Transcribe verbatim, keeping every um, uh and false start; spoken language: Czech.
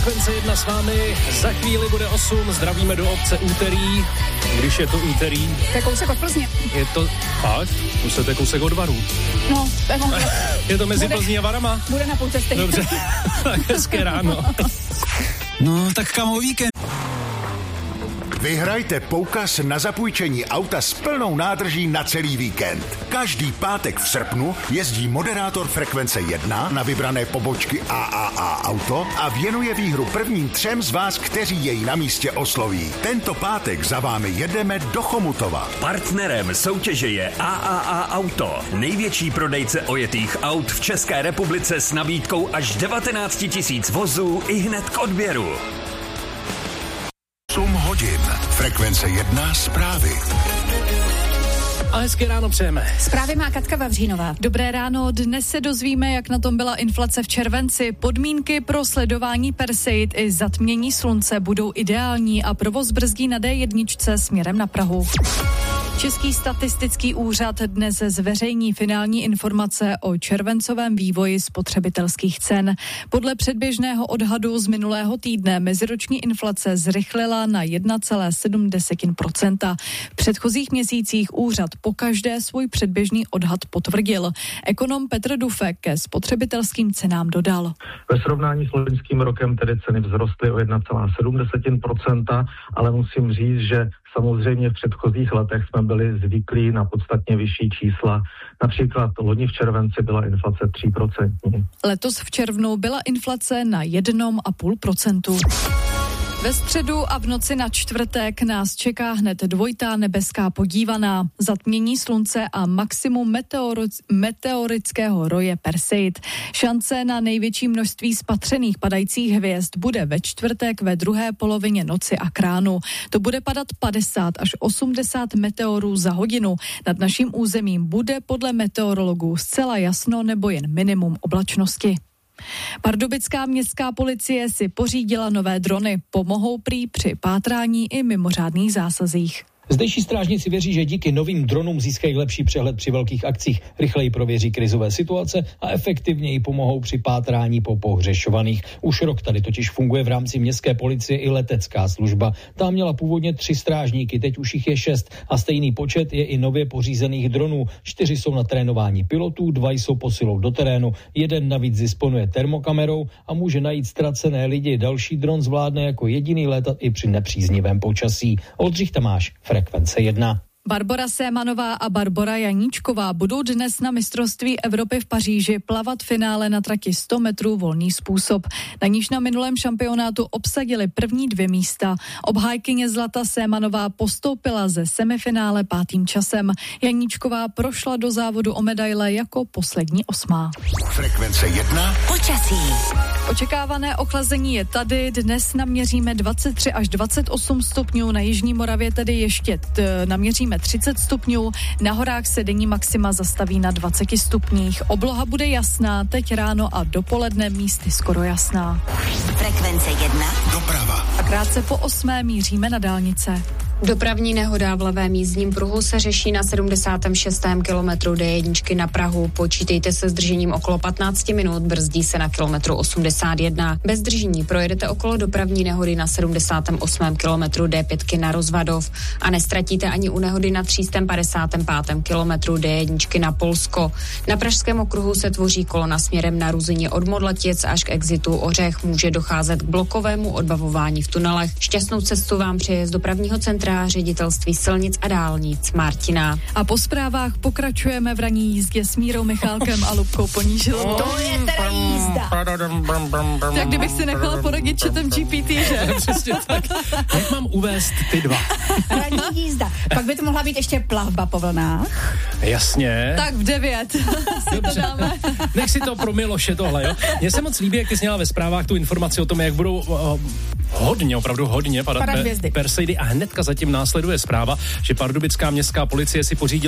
Frekvence jedna s vámi, za chvíli bude osm, zdravíme do obce úterý, když je to úterý. To je kousek od Plzně. Je to, fakt? Už se to je kousek od Varu. No, to je Je to mezi bude, Plzní a Varama? Bude na půl cesty. Dobře, tak hezké ráno. No, tak kam o víkend? Vyhrajte poukaz na zapůjčení auta s plnou nádrží na celý víkend. Každý pátek v srpnu jezdí moderátor Frekvence jedna na vybrané pobočky A A A Auto a věnuje výhru prvním třem z vás, kteří jej na místě osloví. Tento pátek za vámi jedeme do Chomutova. Partnerem soutěže je A A A Auto, největší prodejce ojetých aut v České republice s nabídkou až devatenáct tisíc vozů i hned k odběru. osm hodin. Frekvence jedna zprávy. A hezké ráno přejeme. Zprávy má Katka Vavřínová. Dobré ráno, dnes se dozvíme, jak na tom byla inflace v červenci. Podmínky pro sledování Perseid i zatmění slunce budou ideální a provoz brzdí na D jedna směrem na Prahu. Český statistický úřad dnes zveřejní finální informace o červencovém vývoji spotřebitelských cen. Podle předběžného odhadu z minulého týdne meziroční inflace zrychlila na jedna celá sedm procenta. V předchozích měsících úřad pokaždé svůj předběžný odhad potvrdil. Ekonom Petr Dufek ke spotřebitelským cenám dodal. Ve srovnání s loňským rokem tedy ceny vzrostly o jedna celá sedm procenta, ale musím říct, že samozřejmě v předchozích letech jsme byli zvyklí na podstatně vyšší čísla. Například loni v červenci byla inflace tři procenta. Letos v červnu byla inflace na jedna celá pět procenta. Ve středu a v noci na čtvrtek nás čeká hned dvojitá nebeská podívaná. Zatmění slunce a maximum meteoric- meteorického roje Perseid. Šance na největší množství spatřených padajících hvězd bude ve čtvrtek ve druhé polovině noci a k ránu. To bude padat padesát až osmdesát meteorů za hodinu. Nad naším územím bude podle meteorologů zcela jasno nebo jen minimum oblačnosti. Pardubická městská policie si pořídila nové drony. Pomohou prý při pátrání i mimořádných zásazích. Zdejší strážníci věří, že díky novým dronům získají lepší přehled při velkých akcích, rychleji prověří krizové situace a efektivněji pomohou při pátrání po pohřešovaných. Už rok tady totiž funguje v rámci městské policie i letecká služba. Ta měla původně tři strážníky, teď už jich je šest a stejný počet je i nově pořízených dronů. Čtyři jsou na trénování pilotů, dva jsou posilou do terénu, jeden navíc disponuje termokamerou a může najít ztracené lidi. Další dron zvládne jako jediný létat i při nepříznivém počasí. Oldřich Tamáš, Frekvence jedna. Barbora Sémanová a Barbora Janíčková budou dnes na mistrovství Evropy v Paříži plavat finále na trati sto metrů volný způsob. Na níž na minulém šampionátu obsadili první dvě místa. Obhájkyně zlata Sémanová postoupila ze semifinále pátým časem. Janíčková prošla do závodu o medaile jako poslední osmá. Frekvence jedna. Počasí. Očekávané ochlazení je tady. Dnes naměříme dvacet tři až dvacet osm stupňů, na jižní Moravě tedy ještě t- naměříme třicet stupňů, na horách se denní maxima zastaví na dvaceti stupních. Obloha bude jasná, teď ráno a dopoledne místy skoro jasná. Frekvence jedna. Doprava. A krátce po osmé míříme na dálnice. Dopravní nehoda v levém jízdním pruhu se řeší na sedmdesátém šestém kilometru D jedna na Prahu. Počítejte se zdržením okolo patnáct minut, brzdí se na kilometru osmdesát jedna. Bez zdržení projedete okolo dopravní nehody na sedmdesátém osmém kilometru D pět na Rozvadov a nestratíte ani u nehody na tři sta padesátém pátém kilometru D jedna na Polsko. Na Pražském okruhu se tvoří kolona směrem na Ruzyni od Modlatic až k exitu Ořech. Může docházet k blokovému odbavování v tunelech. Šťastnou cestu vám přeje z dopravního centra Ředitelství silnic a dálnic Martina. A po zprávách pokračujeme v ranní jízdě s Mírou Michálkem a Lubkou Ponížilovou. To je teda jízda. Tak kdybych si nechala poradit chatem G P T, že? Přesně tak. Jak mám uvést ty dva? Ranní jízda. Pak by to mohla být ještě plavba po vlnách. Jasně. Tak v devět. Dobře. Nech si to pro Miloše tohle, jo? Mně se moc líbí, jak ty jsi měla ve zprávách tu informaci o tom, jak budou uh, hodně, opravdu hodně padat, padat pe- hvězdy. Perseidy a hnedka zatím následuje zpráva, že pardubická městská policie si pořídila